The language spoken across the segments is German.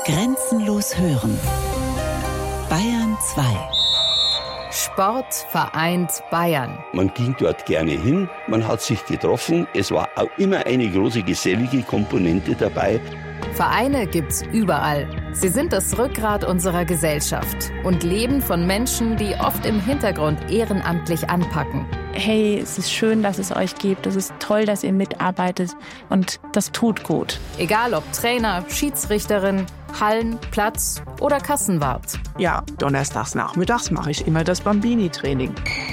Grenzenlos hören. Bayern 2. Sport vereint Bayern. Man ging dort gerne hin, man hat sich getroffen. Es war auch immer eine große gesellige Komponente dabei. Vereine gibt's überall. Sie sind das Rückgrat unserer Gesellschaft und leben von Menschen, die oft im Hintergrund ehrenamtlich anpacken. Hey, es ist schön, dass es euch gibt. Es ist toll, dass ihr mitarbeitet und das tut gut. Egal ob Trainer, Schiedsrichterin, Hallen, Platz oder Kassenwart. Ja, donnerstags nachmittags mache ich immer das Bambini-Training.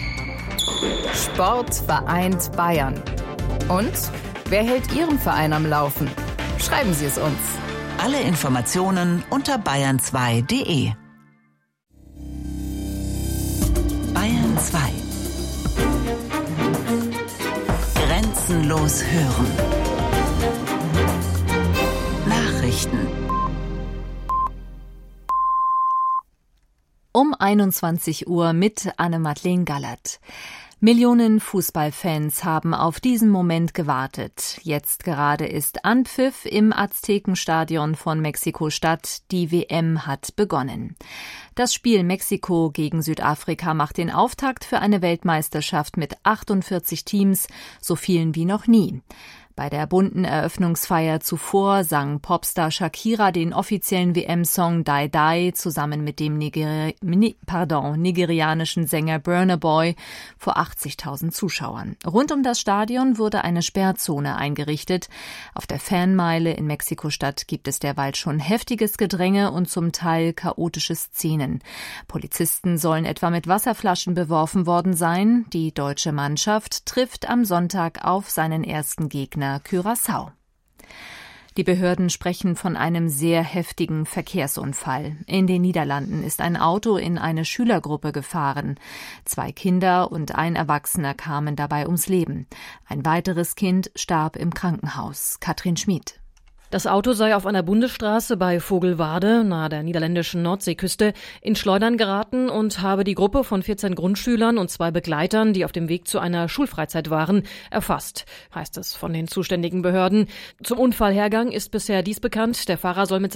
Sport vereint Bayern. Und wer hält Ihren Verein am Laufen? Schreiben Sie es uns. Alle Informationen unter bayern2.de. Bayern 2. Grenzenlos hören. Nachrichten. Um 21 Uhr mit Anne-Madeleine Gallert. Millionen Fußballfans haben auf diesen Moment gewartet. Jetzt gerade ist Anpfiff im Aztekenstadion von Mexiko-Stadt. Die WM hat begonnen. Das Spiel Mexiko gegen Südafrika macht den Auftakt für eine Weltmeisterschaft mit 48 Teams, so vielen wie noch nie. Bei der bunten Eröffnungsfeier zuvor sang Popstar Shakira den offiziellen WM-Song Die Die zusammen mit dem nigerianischen Sänger Burna Boy vor 80.000 Zuschauern. Rund um das Stadion wurde eine Sperrzone eingerichtet. Auf der Fanmeile in Mexiko-Stadt gibt es derweil schon heftiges Gedränge und zum Teil chaotische Szenen. Polizisten sollen etwa mit Wasserflaschen beworfen worden sein. Die deutsche Mannschaft trifft am Sonntag auf seinen ersten Gegner Curaçao. Die Behörden sprechen von einem sehr heftigen Verkehrsunfall. In den Niederlanden ist ein Auto in eine Schülergruppe gefahren. 2 Kinder und ein Erwachsener kamen dabei ums Leben. Ein weiteres Kind starb im Krankenhaus. Katrin Schmid. Das Auto sei auf einer Bundesstraße bei Vogelwade, nahe der niederländischen Nordseeküste, in Schleudern geraten und habe die Gruppe von 14 Grundschülern und 2 Begleitern, die auf dem Weg zu einer Schulfreizeit waren, erfasst, heißt es von den zuständigen Behörden. Zum Unfallhergang ist bisher dies bekannt. Der Fahrer soll mit